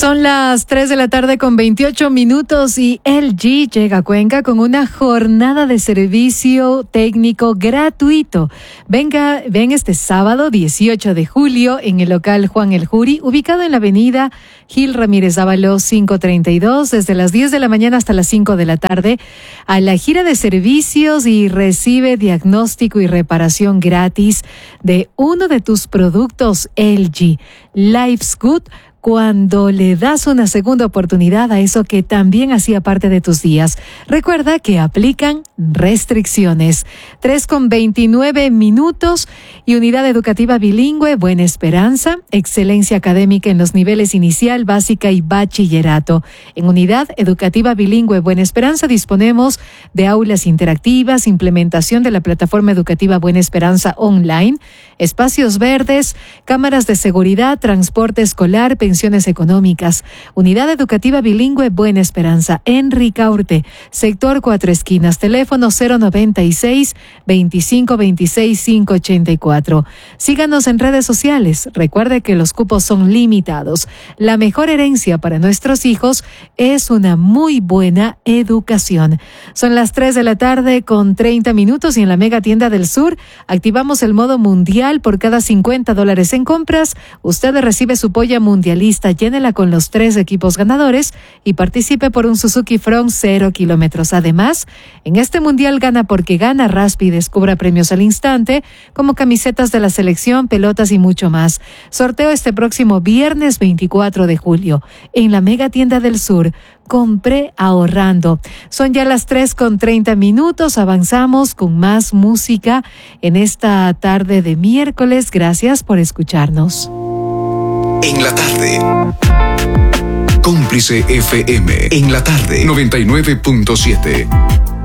Son las 3 de la tarde con 28 minutos y LG llega a Cuenca con una jornada de servicio técnico gratuito. Ven este sábado 18 de julio en el local Juan El Juri, ubicado en la avenida Gil Ramírez Ábalos 532, desde las 10 de la mañana hasta las 5 de la tarde, a la gira de servicios y recibe diagnóstico y reparación gratis de uno de tus productos LG. Life's Good, cuando le das una segunda oportunidad a eso que también hacía parte de tus días. Recuerda que aplican restricciones. 3:29 minutos y Unidad Educativa Bilingüe Buena Esperanza, excelencia académica en los niveles inicial, básica y bachillerato. En Unidad Educativa Bilingüe Buena Esperanza disponemos de aulas interactivas, implementación de la plataforma educativa Buena Esperanza online, espacios verdes, cámaras de seguridad, transporte escolar, pensiones económicas. Unidad Educativa Bilingüe Buena Esperanza en Ricaurte, sector 4 Esquinas, teléfono 096-2526-584. Síganos en redes sociales. Recuerde que los cupos son limitados. La mejor herencia para nuestros hijos es una muy buena educación. Son las 3 de la tarde con 30 minutos y en la Mega Tienda del Sur activamos el modo mundial. Por cada $50 en compras, usted recibe su polla mundialista. Llénela con los 3 equipos ganadores y participe por un Suzuki From 0 kilómetros. Además, en este mundial gana porque gana Raspi y descubra premios al instante, como camisetas de la selección, pelotas y mucho más. Sorteo este próximo viernes 24 de julio en la Mega Tienda del Sur. Compré ahorrando. Son ya las 3:30 minutos. Avanzamos con más música en esta tarde de miércoles. Gracias por escucharnos. En la tarde. Cómplice FM. En la tarde. 99.7.